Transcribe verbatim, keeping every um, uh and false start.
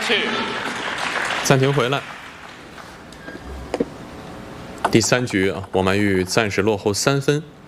two。 暂停回来。第三局啊，王曼玉暂时落后三分。